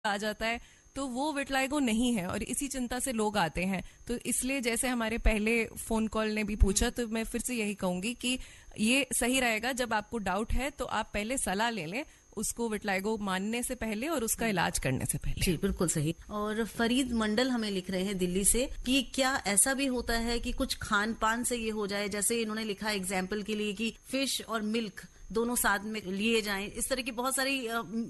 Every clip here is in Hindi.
आ जाता है, तो वो विटलाइगो नहीं है और इसी चिंता से लोग आते हैं। तो इसलिए जैसे हमारे पहले फोन कॉल ने भी पूछा, तो मैं फिर से यही कहूंगी कि ये सही रहेगा, जब आपको डाउट है तो आप पहले सलाह ले लें उसको विटलाइगो मानने से पहले और उसका इलाज करने से पहले। जी बिल्कुल सही। और फरीद मंडल हमें लिख रहे हैं दिल्ली से कि क्या ऐसा भी होता है कि कुछ खान पान से ये हो जाए, जैसे इन्होंने लिखा एग्जाम्पल के लिए कि फिश और मिल्क दोनों साथ में लिए जाएं, इस तरह की बहुत सारी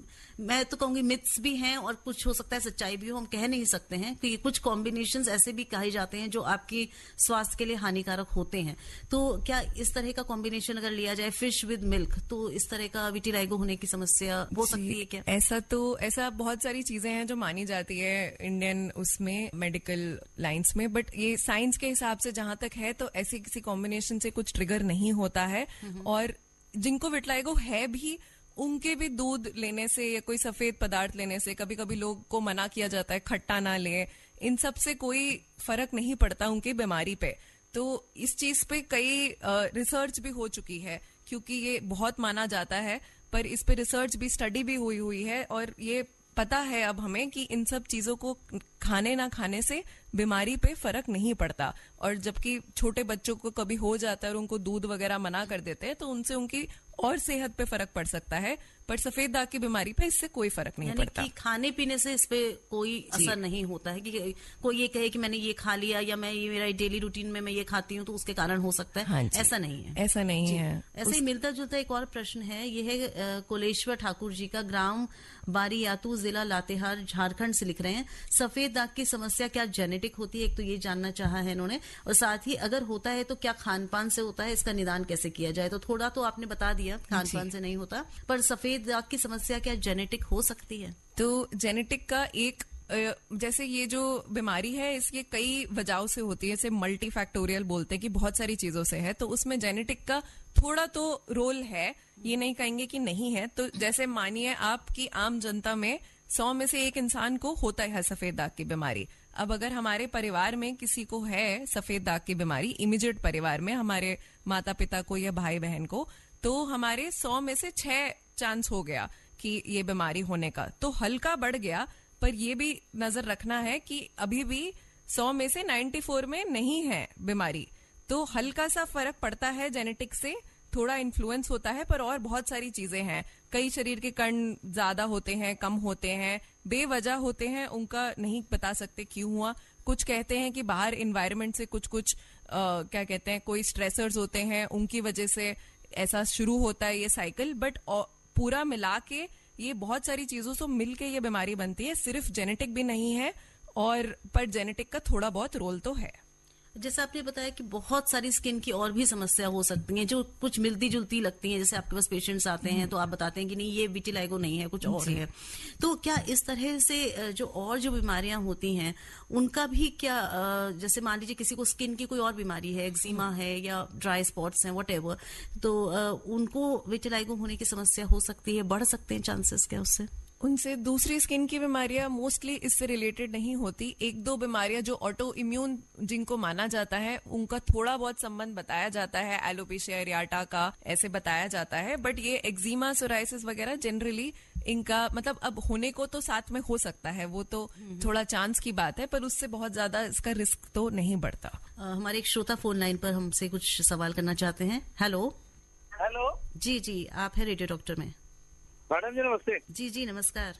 मैं तो कहूंगी मिथ्स भी हैं और कुछ हो सकता है सच्चाई भी हो, हम कह नहीं सकते हैं कि कुछ कॉम्बिनेशंस ऐसे भी कहे जाते हैं जो आपकी स्वास्थ्य के लिए हानिकारक होते हैं। तो क्या इस तरह का कॉम्बिनेशन अगर लिया जाए फिश विद मिल्क, तो इस तरह का विटिलाइगो होने की समस्या हो सकती है क्या? ऐसा बहुत सारी चीजें हैं जो मानी जाती है इंडियन उसमें मेडिकल लाइंस में, बट ये साइंस के हिसाब से जहां तक है तो ऐसी किसी कॉम्बिनेशन से कुछ ट्रिगर नहीं होता है। और जिनको विटलाइगो है भी, उनके भी दूध लेने से या कोई सफेद पदार्थ लेने से, कभी कभी लोग को मना किया जाता है खट्टा ना ले, इन सब से कोई फर्क नहीं पड़ता उनकी बीमारी पे। तो इस चीज पे कई रिसर्च भी हो चुकी है, क्योंकि ये बहुत माना जाता है, पर इस पे रिसर्च भी, स्टडी भी हुई है और ये पता है अब हमें कि इन सब चीजों को खाने ना खाने से बीमारी पे फर्क नहीं पड़ता। और जबकि छोटे बच्चों को कभी हो जाता है और उनको दूध वगैरह मना कर देते हैं, तो उनसे उनकी और सेहत पे फर्क पड़ सकता है, पर सफेद दाग की बीमारी पे इससे कोई फर्क नहीं पड़ता। कि खाने पीने से इस पे कोई असर नहीं होता है कि कोई ये कहे कि मैंने ये खा लिया या मैं ये मेरा डेली रूटीन में मैं ये खाती हूँ तो उसके कारण हो सकता है। हाँ, ऐसा नहीं है, ऐसा नहीं है। ऐसे ही मिलता जुलता एक और प्रश्न है, ये है कोलेश्वर ठाकुर जी का, ग्राम बारियातू, जिला लातेहार, झारखंड से लिख रहे हैं। सफेद दाग की समस्या क्या जेनेटिक होती है, एक तो ये जानना चाहा है इन्होंने, और साथ ही अगर होता है तो क्या खान पान से होता है, इसका निदान कैसे किया जाए? तो थोड़ा तो आपने बता दिया खान पान से नहीं होता, पर सफेद दाग की समस्या क्या जेनेटिक हो सकती है? तो जेनेटिक का एक, जैसे ये जो बीमारी है इसके कई वजहों से होती है, जैसे मल्टी फैक्टोरियल बोलते हैं कि बहुत सारी चीजों से है, तो उसमें जेनेटिक का थोड़ा तो रोल है, ये नहीं कहेंगे कि नहीं है। तो जैसे मानिए आपकी आम जनता में 100 में से एक इंसान को होता है सफेद दाग की बीमारी। अब अगर हमारे परिवार में किसी को है सफेद दाग की बीमारी, इमीडिएट परिवार में हमारे माता पिता को या भाई बहन को, तो हमारे 100 में से 6 चांस हो गया कि ये बीमारी होने का, तो हल्का बढ़ गया। पर ये भी नजर रखना है कि अभी भी 100 में से 94 में नहीं है बीमारी, तो हल्का सा फर्क पड़ता है जेनेटिक से, थोड़ा इन्फ्लुएंस होता है, पर और बहुत सारी चीजें हैं। कई शरीर के कण ज्यादा होते हैं, कम होते हैं, बेवजह होते हैं, उनका नहीं बता सकते क्यों हुआ। कुछ कहते हैं कि बाहर इन्वायरमेंट से कुछ क्या कहते हैं, कोई स्ट्रेसर्स होते हैं, उनकी वजह से ऐसा शुरू होता है ये साइकिल। बट पूरा मिला के ये बहुत सारी चीजों से मिलके ये बीमारी बनती है, सिर्फ जेनेटिक भी नहीं है, और पर जेनेटिक का थोड़ा बहुत रोल तो है। जैसे आपने बताया कि बहुत सारी स्किन की और भी समस्या हो सकती हैं जो कुछ मिलती जुलती लगती हैं, जैसे आपके पास पेशेंट्स आते हैं तो आप बताते हैं कि नहीं ये विटिलाइगो नहीं है, कुछ और है। तो क्या इस तरह से जो और जो बीमारियां होती हैं उनका भी क्या, जैसे मान लीजिए किसी को स्किन की कोई और बीमारी है, एक्जिमा है या ड्राई स्पॉट्स हैं, व्हाटएवर, तो उनको विटिलाइगो होने की समस्या हो सकती है, बढ़ सकते हैं चांसेस क्या उससे? उनसे दूसरी स्किन की बीमारियां मोस्टली इससे रिलेटेड नहीं होती। एक दो बीमारियां जो ऑटो इम्यून जिनको माना जाता है उनका थोड़ा बहुत संबंध बताया जाता है, एलोपेशिया एरियाटा का ऐसे बताया जाता है, बट ये एक्जिमा, सोराइसिस वगैरह जनरली इनका मतलब अब होने को तो साथ में हो सकता है, वो तो थोड़ा चांस की बात है, पर उससे बहुत ज्यादा इसका रिस्क तो नहीं बढ़ता। हमारे एक श्रोता फोन लाइन पर हमसे कुछ सवाल करना चाहते हैं। हेलो। हेलो जी आप है रेडियो डॉक्टर में। मैडम जी नमस्ते। जी नमस्कार।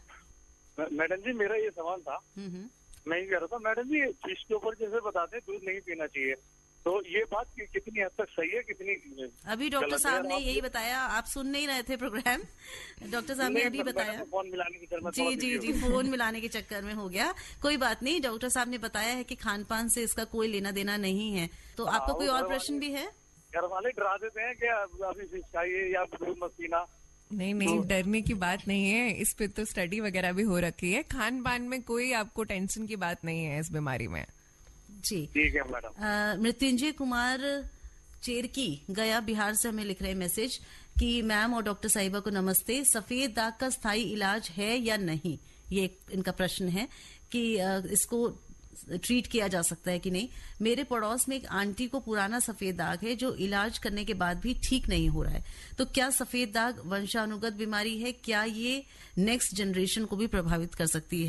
मैडम जी मेरा ये सवाल था, मैं ये कह रहा था मैडम जी, फिश के ऊपर जैसे बताते हैं दूध नहीं पीना चाहिए, तो ये बात कितनी हद तक सही है, कितनी? अभी डॉक्टर साहब ने यही बताया, आप सुन नहीं रहे थे प्रोग्राम, डॉक्टर साहब ने अभी बताया। फोन मिलाने के चक्कर में जी फोन मिलाने के चक्कर में हो गया, कोई बात नहीं। डॉक्टर साहब ने बताया है कि खान पान से इसका कोई लेना देना नहीं है। तो आपका कोई और प्रश्न भी है? घर वाले डरा देते हैं कि अभी फिश खाइए या दूध मत पीना। नहीं, डरने की बात नहीं है, इस पे तो स्टडी वगैरह भी हो रखी है। खान पान में कोई आपको टेंशन की बात नहीं है इस बीमारी में। जी ठीक है मैडम। मृत्युंजय कुमार चेरकी गया बिहार से हमें लिख रहे हैं मैसेज कि मैम और डॉक्टर साहिबा को नमस्ते, सफेद दाग का स्थायी इलाज है या नहीं, ये इनका प्रश्न है कि इसको ट्रीट किया जा सकता है कि नहीं। मेरे पड़ोस में एक आंटी को पुराना सफेद दाग है जो इलाज करने के बाद भी ठीक नहीं हो रहा है, तो क्या सफेद दाग वंशानुगत बीमारी है? क्या ये नेक्स्ट जनरेशन को भी प्रभावित कर सकती है?